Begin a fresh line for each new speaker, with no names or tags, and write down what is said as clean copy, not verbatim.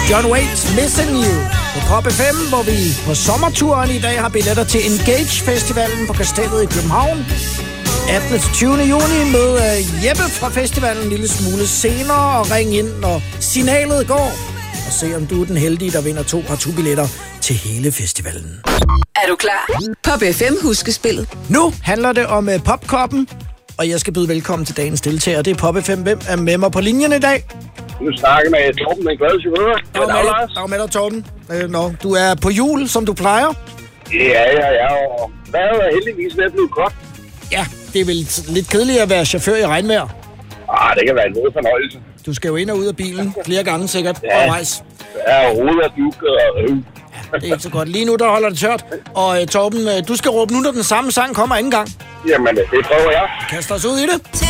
John Waits, Missing You på Pop FM, hvor vi på sommerturen i dag har billetter til Engage Festivalen på Kastellet i København. 18. til 20. juni med Jeppe fra festivalen en lille smule senere, og ring ind, når signalet går, og se om du er den heldige, der vinder 2 partout-billetter til hele festivalen.
Er du klar? Pop FM huskespillet.
Nu handler det om popkoppen, og jeg skal byde velkommen til dagens deltager. Det er Pop FM. Hvem er med mig på linjen i dag?
Nu snakker med Torben, den glade chauffør.
Der er med dig, Torben. Du er på jul, som du plejer.
Ja, og vejret er heldigvis ved at blive godt.
Ja, det er vel lidt kedeligt at være chauffør i regnvejr.
Det kan være en god fornøjelse.
Du skal jo ind og ud af bilen flere gange sikkert.
Ja,
undervejs.
Ja, hoved og duk og
Det er ikke så godt. Lige nu, der holder det tørt. Og Torben, du skal råbe nu, når den samme sang kommer anden gang.
Jamen, det prøver jeg.
Kaster os ud i det.